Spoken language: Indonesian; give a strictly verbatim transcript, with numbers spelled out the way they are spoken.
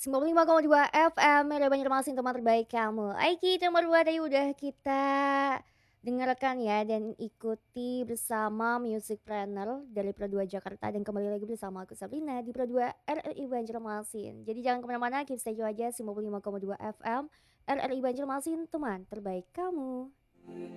sembilan puluh lima koma dua F M Radio Banjarmasin, teman terbaik kamu. Oke, nomor dua tadi udah kita dengarkan ya dan ikuti bersama Music Planner dari Pro dua Jakarta, dan kembali lagi bersama aku Sabrina di Pro dua R R I Banjarmasin. Jadi jangan kemana-mana, keep stay aja sembilan puluh lima koma dua F M R R I Banjarmasin, teman terbaik kamu.